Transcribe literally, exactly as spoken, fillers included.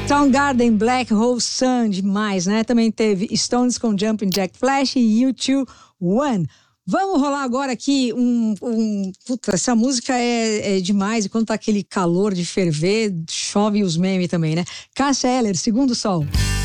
Soundgarden, Black Hole Sun, demais, né? Também teve Stones com Jumpin' Jack Flash e U dois, One. Vamos rolar agora aqui um... um puta, essa música é, é demais. E quando tá aquele calor de ferver, chove os memes também, né? Cássia Eller, Segundo Sol.